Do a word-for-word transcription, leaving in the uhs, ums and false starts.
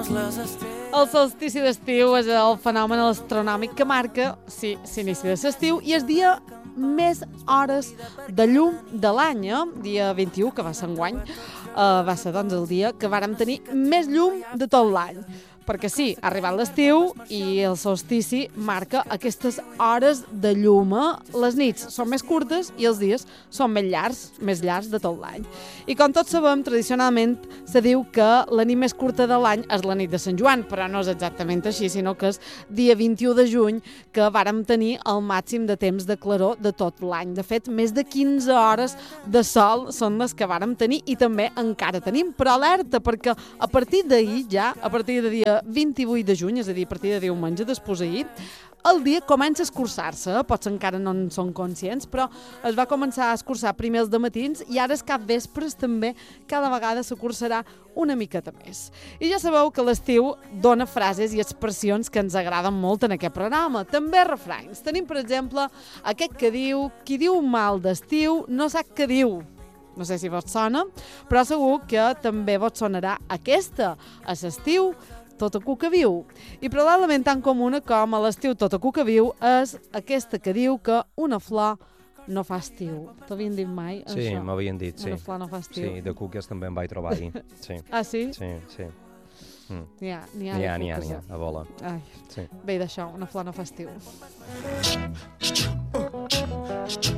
El solstici d'estiu és el fenomen astronòmic que marca, sí, l'inici de l'estiu i el dia més hores de llum de l'any, eh? Dia vint-i-u, que va ser enguany, eh, va ser doncs el dia que vàrem tenir més llum de tot l'any. Perquè sí, ha arribat l'estiu i el solstici marca aquestes hores de llum. Les nits són més curtes i els dies són més llargs, més llargs de tot l'any. I com tots sabem, tradicionalment se diu que la nit més curta de l'any és la nit de Sant Joan, però no és exactament així, sinó que és dia vint-i-u de juny que vàrem tenir el màxim de temps de claror de tot l'any. De fet, més de quinze hores de sol són les que vàrem tenir i també encara tenim, però alerta, perquè a partir d'ahir ja, a partir de dia vint-i-vuit de juny, és a dir, a partir de diumenge, d'esposahir, el dia comença a escurçar-se, potser encara no en són conscients, però es va començar a escurçar primer els dematins i ara els capvespres també cada vegada s'acurçarà una miqueta més. I ja sabeu que l'estiu dona frases i expressions que ens agraden molt en aquest programa, també refranys. Tenim, per exemple, aquest que diu: qui diu mal d'estiu no sap què diu. No sé si vos sona, però segur que també vos sonarà aquesta. A l'estiu tota cuca viu. I probablement tan comuna com a l'estiu tota cuca viu és aquesta que diu que una flor no fa estiu. T'havien dit mai, sí, això? Sí, m'havien dit, sí. Una flor no fa estiu. Sí, de cuques també em vaig trobar ahir. Sí. Ah, sí? Sí, sí. Mm. N'hi ha, n'hi ha. N'hi ha, n'hi ha, n'hi ha, a bola. Ai, sí. Bé, d'això, una flor no fa estiu.